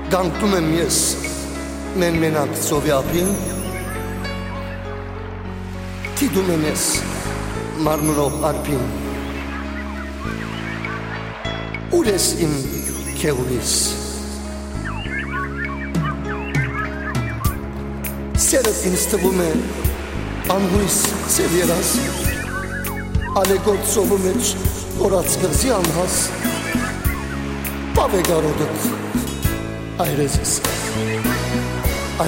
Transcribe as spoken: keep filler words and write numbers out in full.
Գանկում եմ ես մեն մենակ ծովի ափին, թիդում են ես մարմրող արպին, ուր ես իմ քեղուրիս, սերդ ինձ թվում է անհույս սև երաս, ալեգոտ ծովու մեջ հորած կղզի անհաս, Pave garoduk ayrıcız.